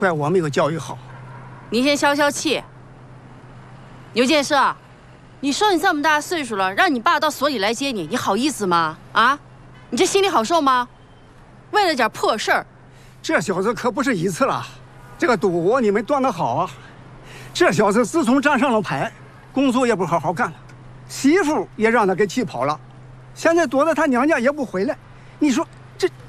怪我没有教育好。 您先消消气。牛建设，你说你这么大岁数了，让你爸到所里来接你，你好意思吗？啊，你这心里好受吗？为了点破事儿， 这小子可不是一次了。这个赌你们断得好啊！这小子自从站上了牌，工作也不好好干了，媳妇也让他给气跑了，现在躲在他娘家也不回来。你说这